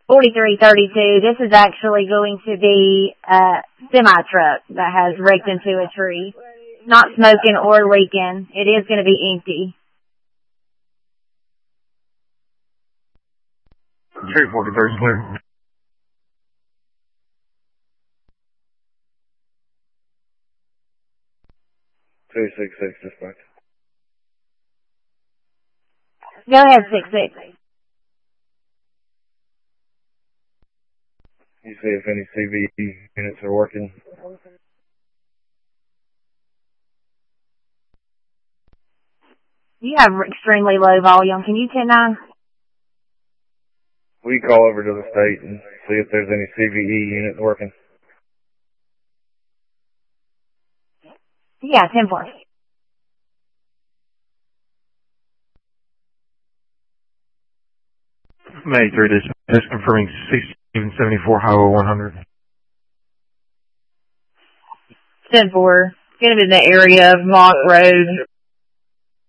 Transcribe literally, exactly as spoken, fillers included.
forty-three thirty-two. This is actually going to be a semi-truck that has wrecked into a tree. Not smoking or leaking. It is going to be empty. three forty-three is clear. two six six, dispatch. Go ahead, six six. You see if any C V E units are working. You have extremely low volume. Can you ten nine? We call over to the state and see if there's any C V E units working. Yeah, ten four. May three, this is confirming sixteen seventy-four Highway one hundred. ten four. It's going to be in the area of Mock Road,